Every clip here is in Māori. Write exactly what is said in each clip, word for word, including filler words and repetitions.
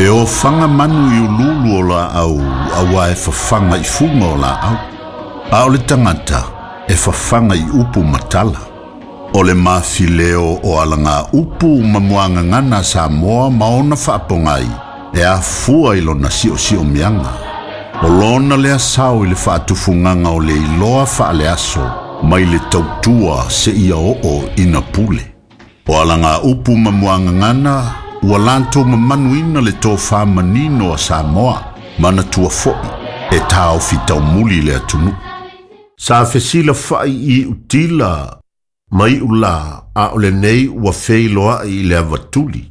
E o fanga manu i ululu o la au, awa e fafanga i funga o la au. A o le tangata, e fafanga i upu matala. O le mafileo o alanga upu mamuanga ngana sa moa maona whaapongai, e a fua ilo na sio sio mianga. O lona lea sao i le whaatufunganga o le iloa whaale aso, mai le tautua se ia o o ina pule. O alanga upu mamuanga ngana, ua lanto mamanuina le tō whamanino a Samoa, mana tua foi, e tāo fitau muli le atunu. Sa fesila whai i utila, mai ula a ole nei ua wheiloa i le avatuli.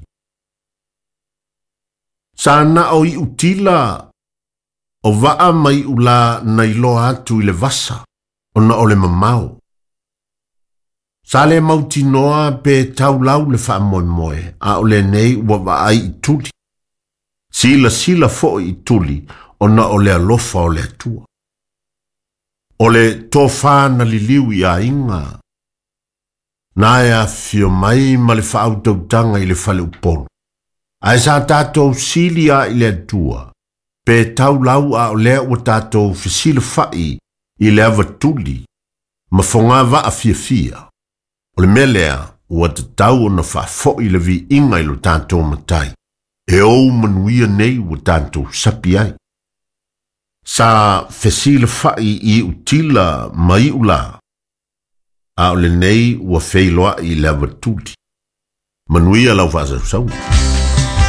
Sa na o i utila, o waa mai ula na iloa atu i le vasa, o na ole mamau. Sa le mauti noa pe tau lau le wha moe moe, a ole nei ua waai i tuli. Sila sila fo i tuli, o na ole alofa o le atua. Ole tō whāna li liu i a inga. Nā ea fio mai ma le wha autautanga i le whale uponu. A e sa tātou sili a i le atua, pe tau lau a ole ua tātou fisila whai i le avatuli, ma whonga wa a fia fia. O le melea, ua te tau o na whaafo i le vi inga i lo tātou matai. E au manuia nei ua tātou sapi ai. Sa fesila whai i utila mai ula. A o le nei ua wheiloa i le avatuli. Manuia lau whaasau sau.